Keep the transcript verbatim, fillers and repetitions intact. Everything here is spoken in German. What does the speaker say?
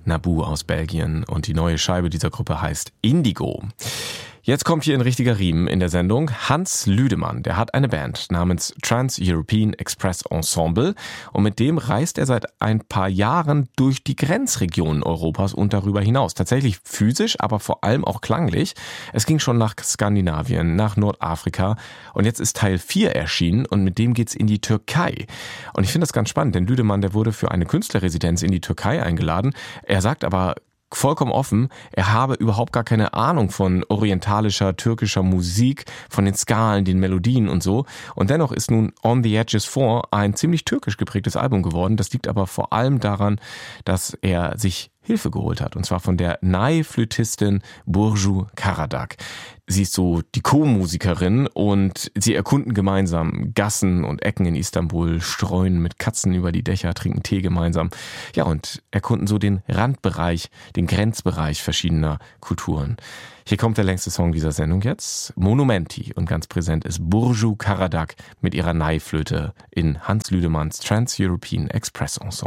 Naboo aus Belgien und die neue Scheibe dieser Gruppe heißt Indigo. Jetzt kommt hier ein richtiger Riemen in der Sendung. Hans Lüdemann, der hat eine Band namens Trans-European Express Ensemble und mit dem reist er seit ein paar Jahren durch die Grenzregionen Europas und darüber hinaus. Tatsächlich physisch, aber vor allem auch klanglich. Es ging schon nach Skandinavien, nach Nordafrika und jetzt ist Teil vier erschienen und mit dem geht's in die Türkei. Und ich finde das ganz spannend, denn Lüdemann, der wurde für eine Künstlerresidenz in die Türkei eingeladen. Er sagt aber vollkommen offen, er habe überhaupt gar keine Ahnung von orientalischer, türkischer Musik, von den Skalen, den Melodien und so. Und dennoch ist nun On the Edges vier ein ziemlich türkisch geprägtes Album geworden. Das liegt aber vor allem daran, dass er sich Hilfe geholt hat. Und zwar von der Nai-Flötistin Burcu Karadağ. Sie ist so die Co-Musikerin und sie erkunden gemeinsam Gassen und Ecken in Istanbul, streuen mit Katzen über die Dächer, trinken Tee gemeinsam. Ja, und erkunden so den Randbereich, den Grenzbereich verschiedener Kulturen. Hier kommt der längste Song dieser Sendung jetzt, Monumenti. Und ganz präsent ist Burcu Karadağ mit ihrer Nai-Flöte in Hans Lüdemanns Trans-European Express Ensemble.